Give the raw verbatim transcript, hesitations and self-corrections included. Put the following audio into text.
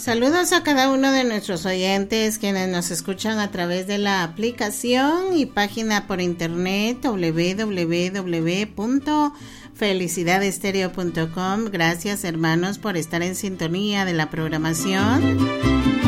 Saludos a cada uno de nuestros oyentes quienes nos escuchan a través de la aplicación y página por internet doble u doble u doble u punto felicidad estéreo punto com. Gracias, hermanos, por estar en sintonía de la programación.